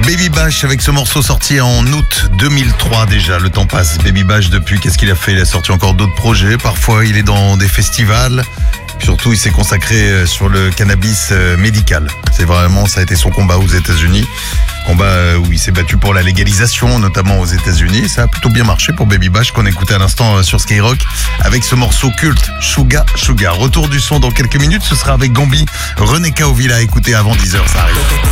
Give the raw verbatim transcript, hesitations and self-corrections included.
Baby Bash avec ce morceau sorti en août deux mille trois déjà. Le temps passe. Baby Bash depuis, qu'est-ce qu'il a fait? Il a sorti encore d'autres projets. Parfois il est dans des festivals. Surtout il s'est consacré sur le cannabis médical. C'est vraiment, ça a été son combat aux États-Unis. Combat où il s'est battu pour la légalisation, notamment aux États-Unis. Ça a plutôt bien marché pour Baby Bash qu'on écoutait à l'instant sur Skyrock avec ce morceau culte, Suga Suga. Retour du son dans quelques minutes, ce sera avec Gambi, René Kaovila à écouter avant dix heures, ça arrive.